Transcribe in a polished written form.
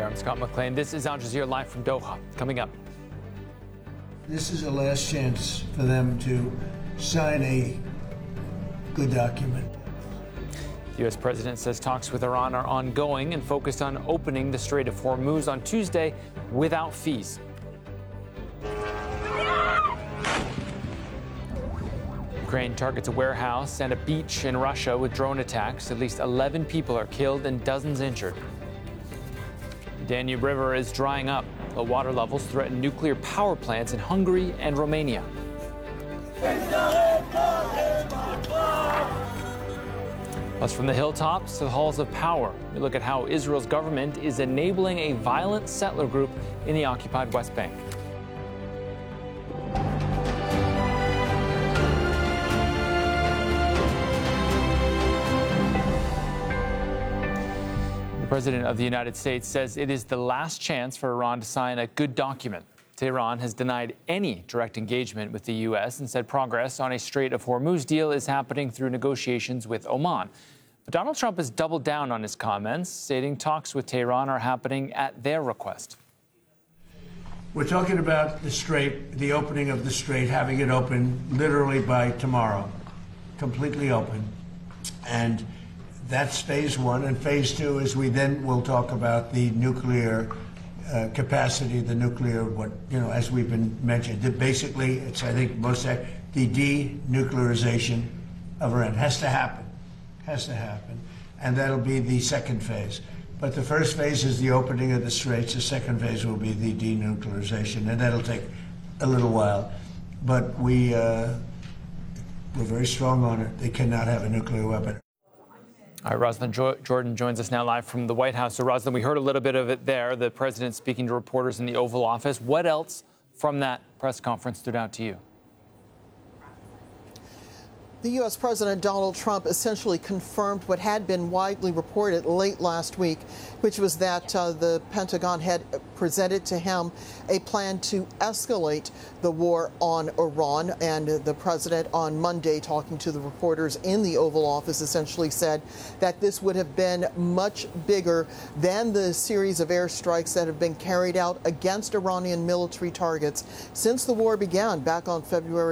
There, I'm Scott McLean. This is Al Jazeera live from Doha. Coming up. This is a last chance for them to sign a good document. The U.S. president says talks with Iran are ongoing and focused on opening the Strait of Hormuz on Tuesday without fees. Ukraine targets a warehouse and a beach in Russia with drone attacks. At least 11 people are killed and dozens injured. The Danube River is drying up. Low water levels threaten nuclear power plants in Hungary and Romania. Plus, from the hilltops to the halls of power, we look at how Israel's government is enabling a violent settler group in the occupied West Bank. The President of the United States says it is the last chance for Iran to sign a good document. Tehran has denied any direct engagement with the U.S. and said progress on a Strait of Hormuz deal is happening through negotiations with Oman. But Donald Trump has doubled down on his comments, stating talks with Tehran are happening at their request. We're talking about the strait, the opening of the strait, having it open literally by tomorrow, completely open. And that's phase one. And phase two is we then will talk about the nuclear capacity, the nuclear, as we've been mentioned. Basically, it's, I think, the denuclearization of Iran has to happen. And that'll be the second phase. But the first phase is the opening of the straits. The second phase will be the denuclearization, and that'll take a little while. But we're very strong on it. They cannot have a nuclear weapon. All right, Rosalind Jordan joins us now live from the White House. So, Rosalind, we heard a little bit of it there, the president speaking to reporters in the Oval Office. What else from that press conference stood out to you? The U.S. President Donald Trump essentially confirmed what had been widely reported late last week, which was that the Pentagon had presented to him a plan to escalate the war on Iran. And the president on Monday, talking to the reporters in the Oval Office, essentially said that this would have been much bigger than the series of airstrikes that have been carried out against Iranian military targets since the war began back on February